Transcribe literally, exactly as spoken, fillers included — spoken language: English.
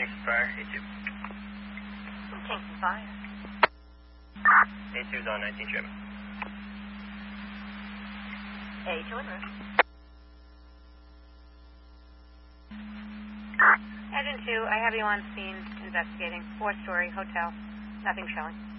Kingston Fire, A two. Kingston Fire. A two's on nineteen trip. A two en route. Engine two, I have you on scene investigating. Four-story hotel. Nothing showing.